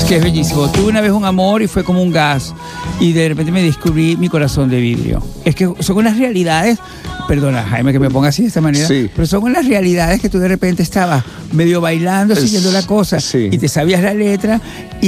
que es bellísimo. Tuve una vez un amor y fue como un gas. Y de repente me descubrí mi corazón de vidrio. Es que son unas realidades, perdona Jaime que me ponga así de esta manera, Sí. pero son unas realidades que tú de repente estabas medio bailando, siguiendo la cosa, Sí. y te sabías la letra.